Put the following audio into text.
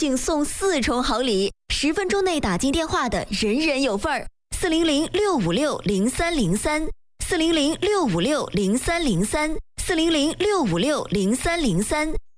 幸送4重好礼，10分钟内打进电话的人人有份儿。400-656-0303，400-656-0303，400-656-0303。